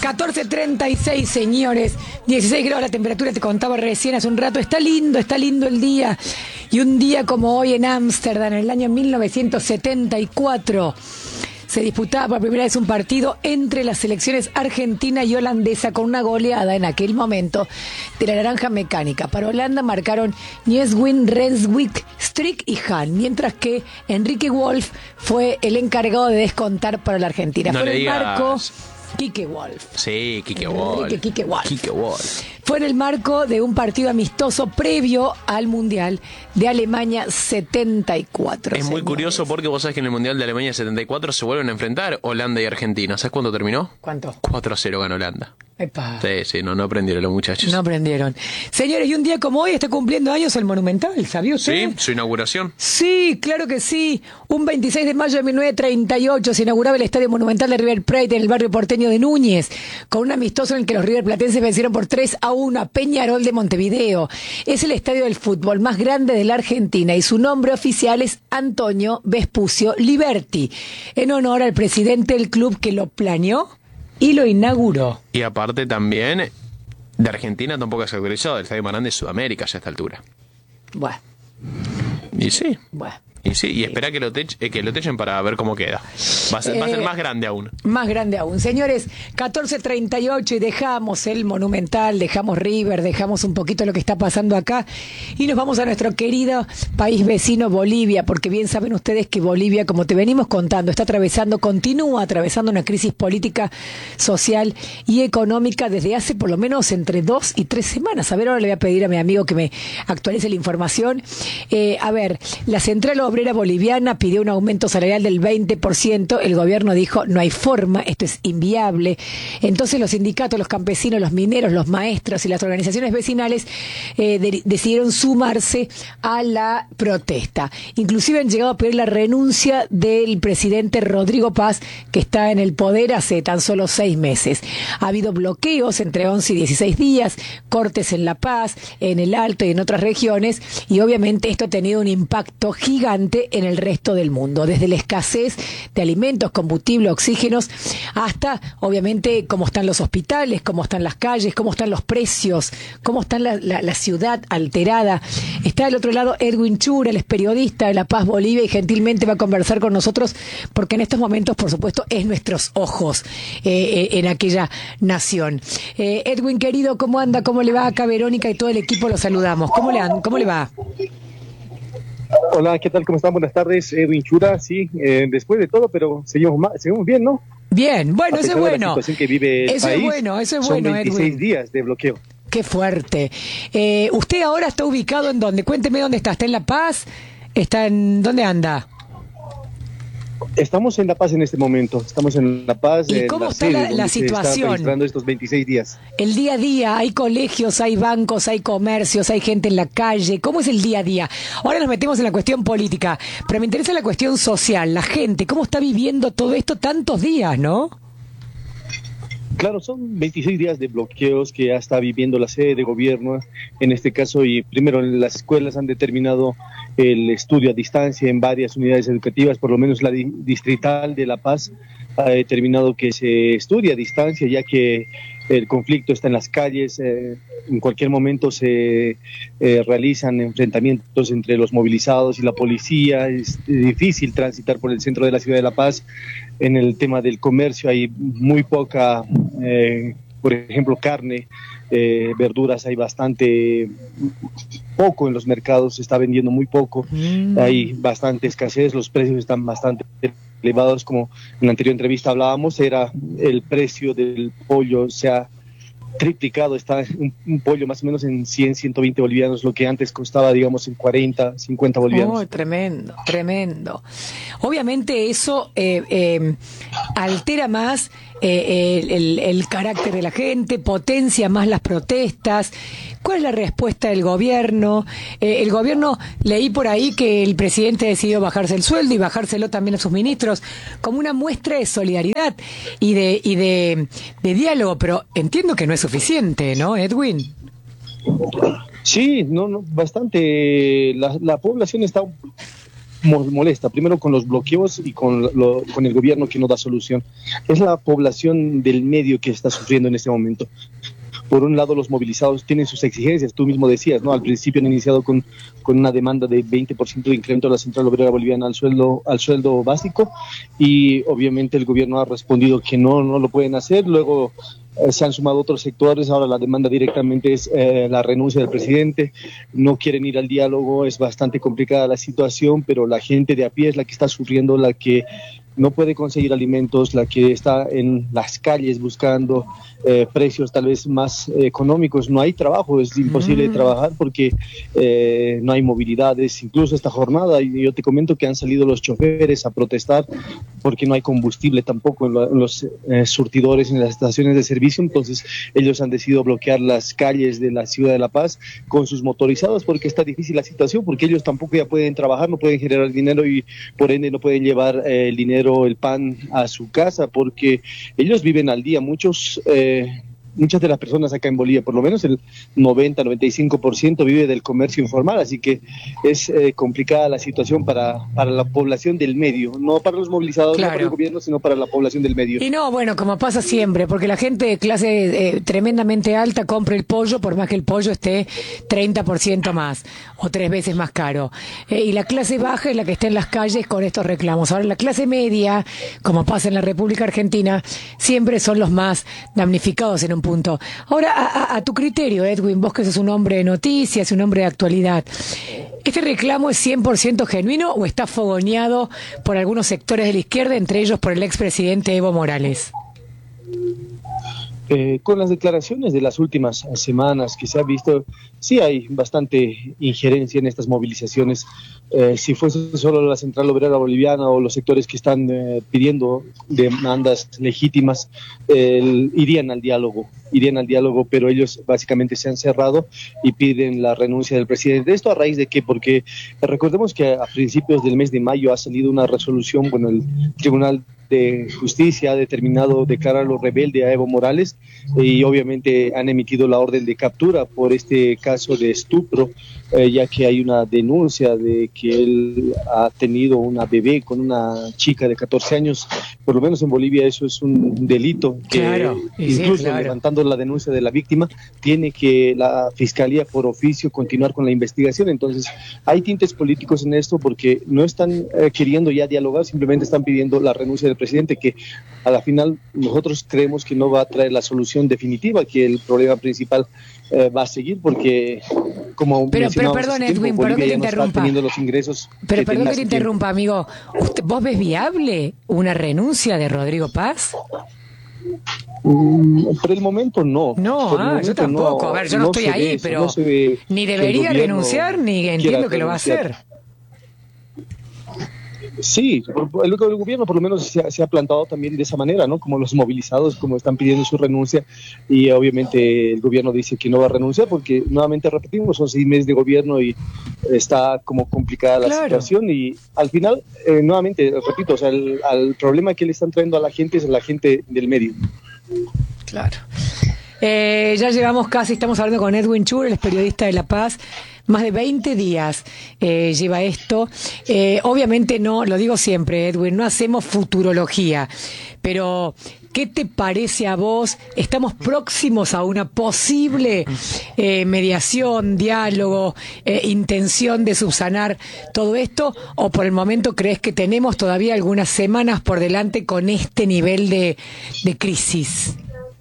14:36, señores. 16 grados la temperatura, te contaba recién hace un rato. Está lindo el día. Y un día como hoy en Ámsterdam, en el año 1974, se disputaba por primera vez un partido entre las selecciones argentina y holandesa con una goleada en aquel momento de la naranja mecánica. Para Holanda marcaron Nieswin, Renswijk, Strick y Hahn, mientras que Enrique Wolf fue el encargado de descontar para la Argentina. No fue le el digas. marco Quique Wolf. Sí, Quique Wolf. Quique Wolf. Quique Wolf. Fue en el marco de un partido amistoso previo al Mundial de Alemania 74. Es muy señores. curioso porque vos sabés que en el Mundial de Alemania 74 se vuelven a enfrentar Holanda y Argentina. ¿Sabés cuándo terminó? ¿Cuánto? 4-0 ganó Holanda. Epa. Sí, no aprendieron los muchachos. No aprendieron. Señores, y un día como hoy está cumpliendo años el Monumental, ¿sabía usted? Sí, su inauguración. Sí, claro que sí. Un 26 de mayo de 1938 se inauguraba el Estadio Monumental de River Plate en el barrio porteño de Núñez, con un amistoso en el que los riverplatenses vencieron por 3-1 a Peñarol de Montevideo. Es el estadio del fútbol más grande de la Argentina y su nombre oficial es Antonio Vespucio Liberti, en honor al presidente del club que lo planeó y lo inauguró. Y aparte también, de Argentina tampoco se autorizó, el estadio más grande de Sudamérica ya a esta altura. Bueno, Y sí. bueno. Y sí, y espera que lo techen para ver cómo queda. Va a ser más grande aún. Más grande aún. Señores, 14:38 y dejamos el Monumental, dejamos River, dejamos un poquito lo que está pasando acá y nos vamos a nuestro querido país vecino Bolivia, porque bien saben ustedes que Bolivia, como te venimos contando, continúa atravesando una crisis política, social y económica desde hace por lo menos entre 2 y 3 semanas. A ver, ahora le voy a pedir a mi amigo que me actualice la información. A ver, la Central Obrera Boliviana pidió un aumento salarial del 20%, el gobierno dijo no hay forma, esto es inviable. Entonces los sindicatos, los campesinos, los mineros, los maestros y las organizaciones vecinales decidieron sumarse a la protesta. Inclusive han llegado a pedir la renuncia del presidente Rodrigo Paz, que está en el poder hace tan solo 6 meses. Ha habido bloqueos entre 11 y 16 días, cortes en La Paz, en el Alto y en otras regiones, y obviamente esto ha tenido un impacto gigante en el resto del mundo, desde la escasez de alimentos, combustible, oxígenos, hasta obviamente cómo están los hospitales, cómo están las calles, cómo están los precios, cómo está la ciudad alterada. Está al otro lado Edwin Chura, él es periodista de La Paz, Bolivia, y gentilmente va a conversar con nosotros porque en estos momentos, por supuesto, es nuestros ojos en aquella nación. Edwin, querido, ¿cómo anda? ¿Cómo le va? Acá Verónica y todo el equipo lo saludamos. ¿Cómo le va? Hola, ¿qué tal? ¿Cómo están? Buenas tardes, Edwin Chura. Sí, después de todo, pero seguimos bien, ¿no? Bien, bueno, A eso es pesar de la bueno. situación que vive el Eso país, es bueno, son 26 Edwin. días de bloqueo. Qué fuerte. ¿Usted ahora está ubicado en dónde? Cuénteme dónde está. ¿Está en La Paz? ¿Dónde anda? Estamos en La Paz en este momento. Estamos en La Paz. ¿Y cómo está la situación? Se está registrando estos 26 días. El día a día, hay colegios, hay bancos, hay comercios, hay gente en la calle. ¿Cómo es el día a día? Ahora nos metemos en la cuestión política, pero me interesa la cuestión social, la gente. ¿Cómo está viviendo todo esto tantos días, no? Claro, son 26 días de bloqueos que ya está viviendo la sede de gobierno en este caso, y primero las escuelas han determinado el estudio a distancia en varias unidades educativas, por lo menos la distrital de La Paz ha determinado que se estudia a distancia, ya que el conflicto está en las calles. En cualquier momento se realizan enfrentamientos entre los movilizados y la policía. Es difícil transitar por el centro de la ciudad de La Paz. En el tema del comercio hay muy poca, por ejemplo, carne, verduras hay bastante poco en los mercados, se está vendiendo muy poco, hay bastante escasez, los precios están bastante elevados, como en la anterior entrevista hablábamos, era el precio del pollo, se ha triplicado, está un pollo más o menos en 100, 120 bolivianos, lo que antes costaba, digamos, en 40, 50 bolivianos. Oh, tremendo, tremendo. Obviamente eso altera más el carácter de la gente, potencia más las protestas. ¿Cuál es la respuesta del gobierno? El gobierno, leí por ahí que el presidente decidió bajarse el sueldo y bajárselo también a sus ministros como una muestra de solidaridad y de diálogo, pero entiendo que no es suficiente, ¿no, Edwin? Sí, no, bastante. La población está molesta, primero con los bloqueos y con el gobierno que no da solución. Es la población del medio que está sufriendo en este momento. Por un lado, los movilizados tienen sus exigencias, tú mismo decías, ¿no? Al principio han iniciado con una demanda de 20% de incremento de la Central Obrera Boliviana al sueldo básico, y obviamente el gobierno ha respondido que no lo pueden hacer. Luego se han sumado otros sectores, ahora la demanda directamente es la renuncia del presidente, no quieren ir al diálogo, es bastante complicada la situación, pero la gente de a pie es la que está sufriendo, la que no puede conseguir alimentos, la que está en las calles buscando precios tal vez más económicos. No hay trabajo, es imposible trabajar porque no hay movilidades. Incluso esta jornada, y yo te comento que han salido los choferes a protestar porque no hay combustible tampoco en los surtidores, en las estaciones de servicio. Entonces ellos han decidido bloquear las calles de la ciudad de La Paz con sus motorizados porque está difícil la situación, porque ellos tampoco ya pueden trabajar, no pueden generar dinero y por ende no pueden llevar el dinero, el pan a su casa, porque ellos viven al día. Muchas de las personas acá en Bolivia, por lo menos el 90-95% vive del comercio informal, así que es complicada la situación para la población del medio, no para los movilizados, claro, no para el gobierno, sino para la población del medio. Y no, bueno, como pasa siempre, porque la gente de clase tremendamente alta compra el pollo, por más que el pollo esté 30% más o 3 veces más caro. Y la clase baja es la que está en las calles con estos reclamos. Ahora, la clase media, como pasa en la República Argentina, siempre son los más damnificados en un punto. Ahora, a tu criterio, Edwin, vos que sos un hombre de noticias, un hombre de actualidad, ¿este reclamo es 100% genuino o está fogoneado por algunos sectores de la izquierda, entre ellos por el expresidente Evo Morales? Con las declaraciones de las últimas semanas que se ha visto, sí hay bastante injerencia en estas movilizaciones. Si fuese solo la Central Obrera Boliviana o los sectores que están pidiendo demandas legítimas, irían al diálogo, pero ellos básicamente se han cerrado y piden la renuncia del presidente. ¿Esto a raíz de qué? Porque recordemos que a principios del mes de mayo ha salido una resolución, bueno, el Tribunal de Justicia ha determinado declararlo rebelde a Evo Morales y obviamente han emitido la orden de captura por este caso de estupro, ya que hay una denuncia de que él ha tenido una bebé con una chica de 14 años. Por lo menos en Bolivia eso es un delito, que claro, incluso sí, claro, levantando la denuncia de la víctima, tiene que la Fiscalía por oficio continuar con la investigación. Entonces hay tintes políticos en esto porque no están queriendo ya dialogar, simplemente están pidiendo la renuncia del presidente, que a la final nosotros creemos que no va a traer la solución definitiva, que el problema principal va a seguir porque, como pero perdón, Edwin, perdón que te interrumpa. Los ingresos pero perdón que te interrumpa, amigo. ¿Vos ves viable una renuncia de Rodrigo Paz? Por el momento no. No, yo tampoco. A ver, yo no estoy ahí, pero ni debería renunciar, ni entiendo que lo va a hacer. Sí, el gobierno por lo menos se ha plantado también de esa manera, ¿no? Como los movilizados, como están pidiendo su renuncia, y obviamente el gobierno dice que no va a renunciar porque, nuevamente repetimos, son 6 meses de gobierno y está como complicada la situación, y al final, nuevamente, repito, o sea, el problema que le están trayendo a la gente es la gente del medio. Claro. Ya llevamos estamos hablando con Edwin Chur, el periodista de La Paz. Más de 20 días lleva esto. Obviamente no, lo digo siempre, Edwin, no hacemos futurología, pero ¿qué te parece a vos? ¿Estamos próximos a una posible mediación, diálogo, intención de subsanar todo esto? ¿O por el momento crees que tenemos todavía algunas semanas por delante con este nivel de crisis?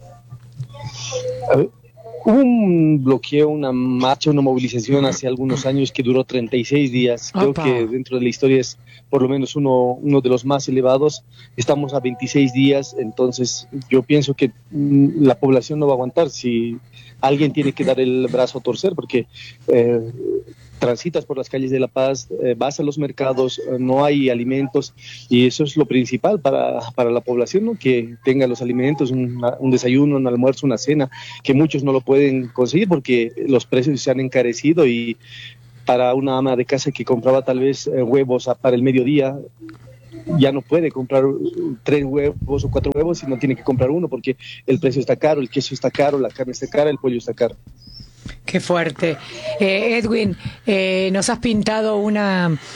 A ver. Hubo un bloqueo, una marcha, una movilización hace algunos años que duró 36 días. Creo que dentro de la historia es por lo menos uno de los más elevados. Estamos a 26 días, entonces yo pienso que la población no va a aguantar. Si alguien tiene que dar el brazo a torcer, porque transitas por las calles de La Paz, vas a los mercados, no hay alimentos, y eso es lo principal para la población, ¿no? Que tenga los alimentos, un desayuno, un almuerzo, una cena, que muchos no lo pueden conseguir porque los precios se han encarecido, y para una ama de casa que compraba tal vez huevos para el mediodía, ya no puede comprar 3 huevos o 4 huevos, sino tiene que comprar uno porque el precio está caro, el queso está caro, la carne está cara, el pollo está caro. Qué fuerte. Edwin, nos has pintado una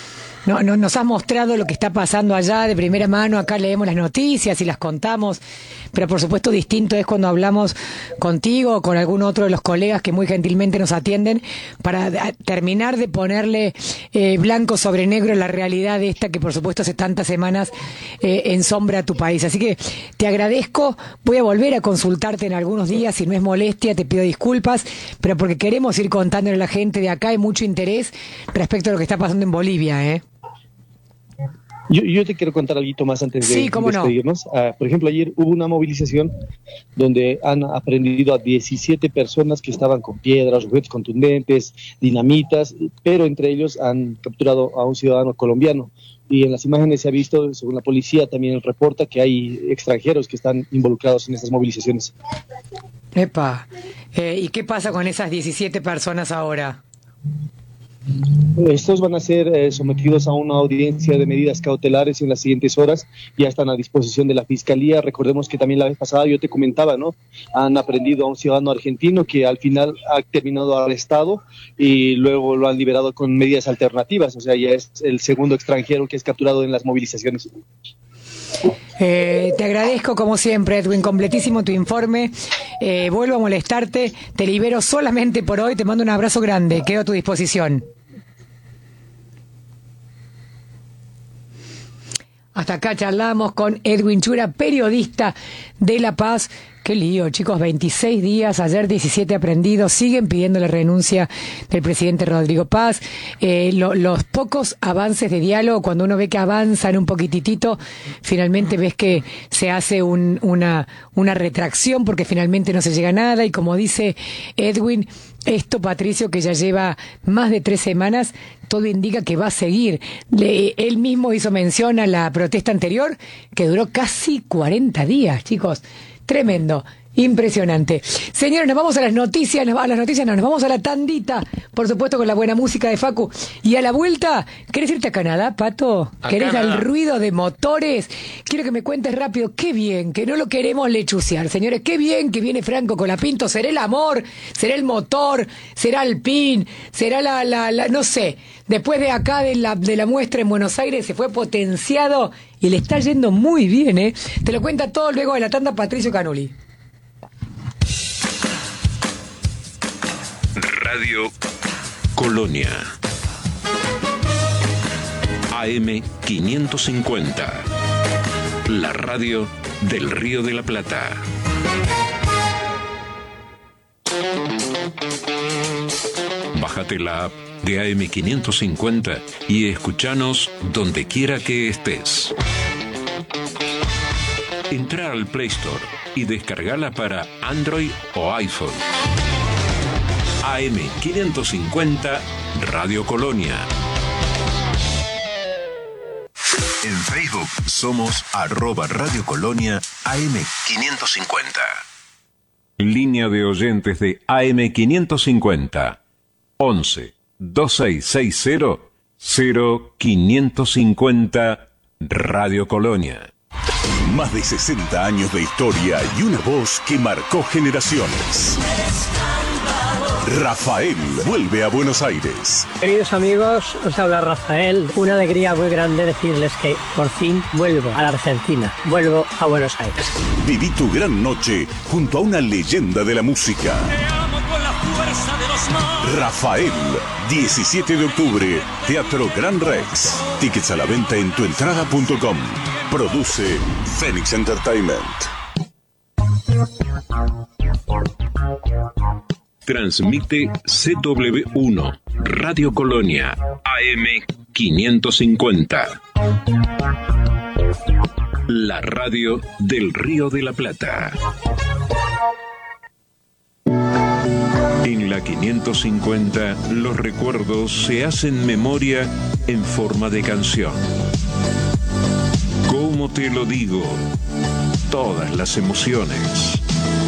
nos has mostrado lo que está pasando allá de primera mano. Acá leemos las noticias y las contamos, pero por supuesto distinto es cuando hablamos contigo o con algún otro de los colegas que muy gentilmente nos atienden para terminar de ponerle blanco sobre negro la realidad de esta que por supuesto hace tantas semanas ensombra a tu país. Así que te agradezco, voy a volver a consultarte en algunos días, si no es molestia te pido disculpas, pero porque queremos ir contándole a la gente de acá, hay mucho interés respecto a lo que está pasando en Bolivia, ¿eh? Yo te quiero contar algo más antes de despedirnos. Por ejemplo, ayer hubo una movilización donde han aprendido a 17 personas que estaban con piedras, objetos contundentes, dinamitas, pero entre ellos han capturado a un ciudadano colombiano. Y en las imágenes se ha visto, según la policía, también reporta que hay extranjeros que están involucrados en estas movilizaciones. Epa, ¿y qué pasa con esas 17 personas ahora? Estos van a ser sometidos a una audiencia de medidas cautelares en las siguientes horas. Ya están a disposición de la Fiscalía. Recordemos que también la vez pasada yo te comentaba, ¿no? Han aprendido a un ciudadano argentino que al final ha terminado arrestado y luego lo han liberado con medidas alternativas. O sea, ya es el segundo extranjero que es capturado en las movilizaciones. Te agradezco como siempre, Edwin, completísimo tu informe. Vuelvo a molestarte, te libero solamente por hoy, te mando un abrazo grande, quedo a tu disposición. Hasta acá charlamos con Edwin Chura, periodista de La Paz. Qué lío, chicos, 26 días, ayer 17 aprendidos, siguen pidiendo la renuncia del presidente Rodrigo Paz. Los pocos avances de diálogo, cuando uno ve que avanzan un poquitito, finalmente ves que se hace una retracción porque finalmente no se llega a nada. Y como dice Edwin, esto, Patricio, que ya lleva más de 3 semanas, todo indica que va a seguir. Él mismo hizo mención a la protesta anterior, que duró casi 40 días, chicos. Tremendo, impresionante. Señores, nos vamos a las noticias, nos vamos a la tandita, por supuesto con la buena música de Facu. Y a la vuelta, ¿querés irte a Canadá, Pato? ¿Querés el ruido de motores? Quiero que me cuentes rápido, qué bien, que no lo queremos lechucear, señores, qué bien que viene Franco Colapinto, será el amor, será el motor, será el pin, será la no sé. Después de acá de la muestra en Buenos Aires se fue potenciado y le está yendo muy bien, ¿eh? Te lo cuenta todo luego de la tanda Patricio Canuli. Radio Colonia AM 550, la radio del Río de la Plata. Bájate la app de AM 550 y escuchanos donde quiera que estés. Entra al Play Store y descargala para Android o iPhone. AM 550 Radio Colonia. En Facebook somos @Radio Colonia AM 550. Línea de oyentes de AM 550 11 2660 0550 Radio Colonia. Más de 60 años de historia y una voz que marcó generaciones. Rafael vuelve a Buenos Aires. Queridos amigos, os habla Rafael. Una alegría muy grande decirles que por fin vuelvo a la Argentina, vuelvo a Buenos Aires. Viví tu gran noche junto a una leyenda de la música. Rafael, 17 de octubre, Teatro Gran Rex. Tickets a la venta en tuentrada.com. Produce Phoenix Entertainment. Transmite CW1, Radio Colonia, AM 550. La radio del Río de la Plata. En la 550, los recuerdos se hacen memoria en forma de canción. ¿Cómo te lo digo? Todas las emociones.